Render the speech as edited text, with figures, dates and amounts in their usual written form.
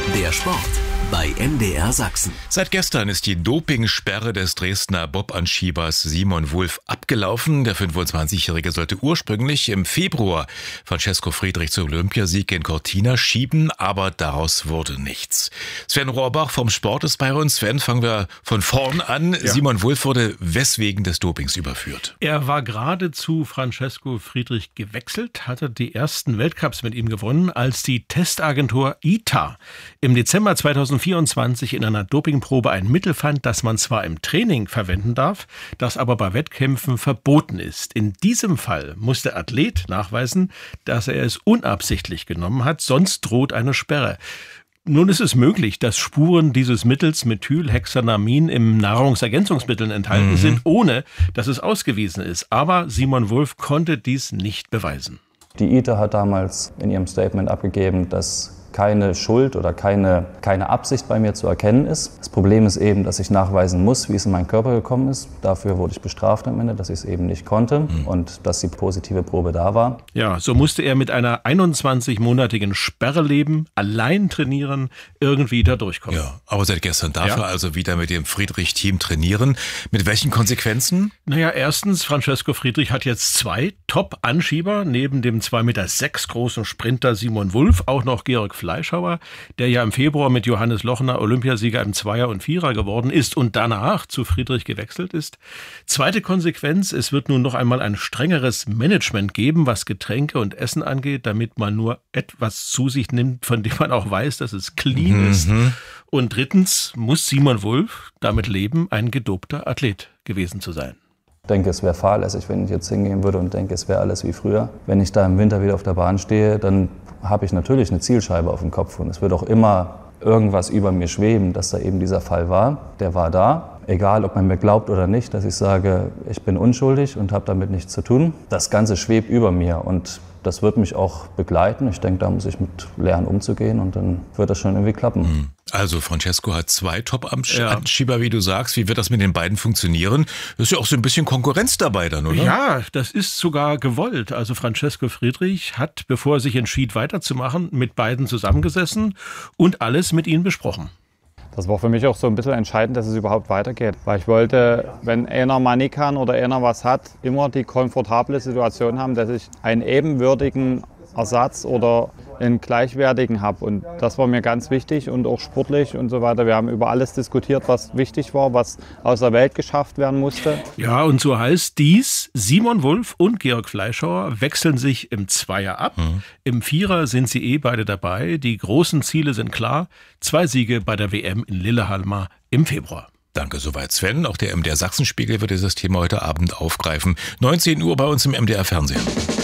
Der Sport bei MDR Sachsen. Seit gestern ist die Dopingsperre des Dresdner Bobanschiebers Simon Wulff abgelaufen. Der 25-Jährige sollte ursprünglich im Februar Francesco Friedrich zum Olympiasieg in Cortina schieben, aber daraus wurde nichts. Sven Rohrbach vom Sport ist bei uns. Sven, fangen wir von vorn an. Ja. Simon Wulff wurde weswegen des Dopings überführt? Er war gerade zu Francesco Friedrich gewechselt, hatte die ersten Weltcups mit ihm gewonnen, als die Testagentur ITA im Dezember 2024 in einer Dopingprobe ein Mittel fand, das man zwar im Training verwenden darf, das aber bei Wettkämpfen verboten ist. In diesem Fall muss der Athlet nachweisen, dass er es unabsichtlich genommen hat, sonst droht eine Sperre. Nun ist es möglich, dass Spuren dieses Mittels Methylhexanamin im Nahrungsergänzungsmitteln enthalten sind, ohne dass es ausgewiesen ist. Aber Simon Wulff konnte dies nicht beweisen. Die ITA hat damals in ihrem Statement abgegeben, dass keine Schuld oder keine Absicht bei mir zu erkennen ist. Das Problem ist eben, dass ich nachweisen muss, wie es in meinen Körper gekommen ist. Dafür wurde ich bestraft am Ende, dass ich es eben nicht konnte und dass die positive Probe da war. Ja, so musste er mit einer 21-monatigen Sperre leben, allein trainieren, irgendwie da durchkommen. Ja, aber seit gestern darf er also wieder mit dem Friedrich-Team trainieren. Mit welchen Konsequenzen? Naja, erstens, Francesco Friedrich hat jetzt 2 Top-Anschieber, neben dem 2,6 Meter großen Sprinter Simon Wulff, auch noch Georg Fleischhauer, der ja im Februar mit Johannes Lochner Olympiasieger im Zweier und Vierer geworden ist und danach zu Friedrich gewechselt ist. Zweite Konsequenz, es wird nun noch einmal ein strengeres Management geben, was Getränke und Essen angeht, damit man nur etwas zu sich nimmt, von dem man auch weiß, dass es clean ist. Und drittens muss Simon Wulff damit leben, ein gedopter Athlet gewesen zu sein. Ich denke, es wäre fahrlässig, wenn ich jetzt hingehen würde und denke, es wäre alles wie früher. Wenn ich da im Winter wieder auf der Bahn stehe, dann habe ich natürlich eine Zielscheibe auf dem Kopf und es wird auch immer irgendwas über mir schweben, dass da eben dieser Fall war. Der war da, egal ob man mir glaubt oder nicht, dass ich sage, ich bin unschuldig und habe damit nichts zu tun. Das Ganze schwebt über mir und das wird mich auch begleiten. Ich denke, da muss ich mit lernen umzugehen und dann wird das schon irgendwie klappen. Also Francesco hat 2 Top-Anschieber, wie du sagst. Wie wird das mit den beiden funktionieren? Das ist ja auch so ein bisschen Konkurrenz dabei dann, oder? Ja, das ist sogar gewollt. Also Francesco Friedrich hat, bevor er sich entschied weiterzumachen, mit beiden zusammengesessen und alles mit ihnen besprochen. Das war für mich auch so ein bisschen entscheidend, dass es überhaupt weitergeht. Weil ich wollte, wenn einer mal nicht kann oder einer was hat, immer die komfortable Situation haben, dass ich einen ebenwürdigen Ersatz oder einen gleichwertigen habe. Und das war mir ganz wichtig und auch sportlich und so weiter. Wir haben über alles diskutiert, was wichtig war, was aus der Welt geschafft werden musste. Ja, und so heißt dies, Simon Wulff und Georg Fleischhauer wechseln sich im Zweier ab. Im Vierer sind sie beide dabei. Die großen Ziele sind klar. 2 Siege bei der WM in Lillehammer im Februar. Danke soweit, Sven. Auch der MDR Sachsenspiegel wird dieses Thema heute Abend aufgreifen. 19 Uhr bei uns im MDR Fernsehen.